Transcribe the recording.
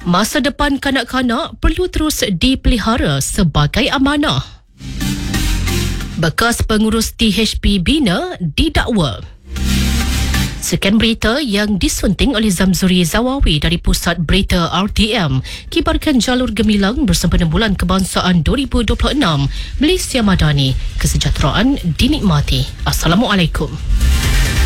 Masa depan kanak-kanak perlu terus dipelihara sebagai amanah. Bekas pengurus THP Bina didakwa. Sekian berita yang disunting oleh Zamzuri Zawawi dari Pusat Berita RTM. Kibarkan jalur gemilang bersempena Bulan Kebangsaan 2026. Malaysia Madani, kesejahteraan dinikmati. Assalamualaikum.